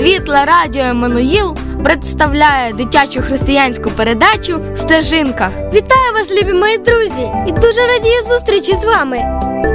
Світле радіо Еммануїл представляє дитячу християнську передачу «Стежинка». Вітаю вас, любі мої друзі! І дуже радію зустрічі з вами!